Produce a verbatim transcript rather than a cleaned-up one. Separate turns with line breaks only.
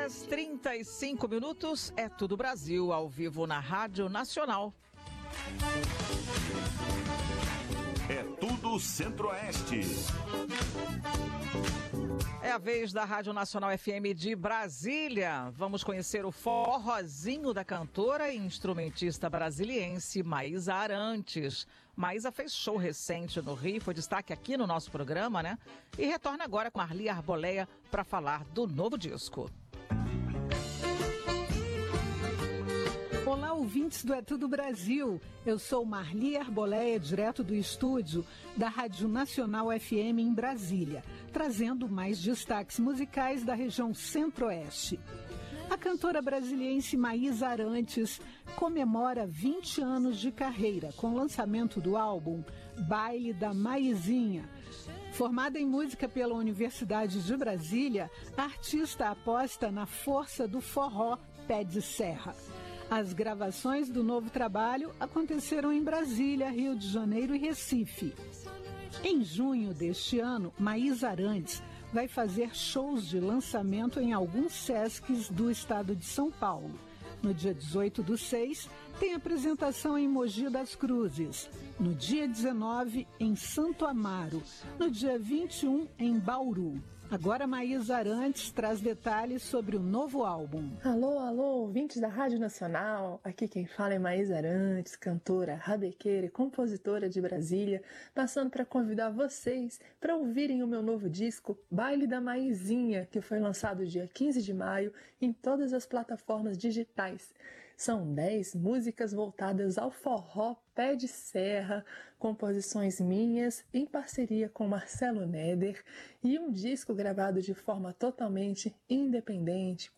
horas e trinta e cinco minutos, é Tudo Brasil, ao vivo na Rádio Nacional.
É Tudo Centro-Oeste.
É a vez da Rádio Nacional F M de Brasília. Vamos conhecer o forrozinho da cantora e instrumentista brasiliense Maísa Arantes. Maísa fez show recente no Rio, foi destaque aqui no nosso programa, né? E retorna agora com Marli Arboleia para falar do novo disco.
Olá, ouvintes do É Tudo Brasil. Eu sou Marli Arboleia, direto do estúdio da Rádio Nacional F M em Brasília, trazendo mais destaques musicais da região Centro-Oeste. A cantora brasiliense Maísa Arantes comemora vinte anos de carreira com o lançamento do álbum Baile da Maizinha. Formada em música pela Universidade de Brasília, a artista aposta na força do forró pé de serra. As gravações do novo trabalho aconteceram em Brasília, Rio de Janeiro e Recife. Em junho deste ano, Maísa Arantes vai fazer shows de lançamento em alguns Sescs do estado de São Paulo. No dia dezoito do seis, tem apresentação em Mogi das Cruzes. No dia dezenove, em Santo Amaro. No dia vinte e um, em Bauru. Agora Maísa Arantes traz detalhes sobre o novo álbum.
Alô, alô, ouvintes da Rádio Nacional. Aqui quem fala é Maísa Arantes, cantora, rabequeira e compositora de Brasília, passando para convidar vocês para ouvirem o meu novo disco Baile da Maizinha, que foi lançado dia quinze de maio em todas as plataformas digitais. São dez músicas voltadas ao forró pé de serra, composições minhas em parceria com Marcelo Neder e um disco gravado de forma totalmente independente,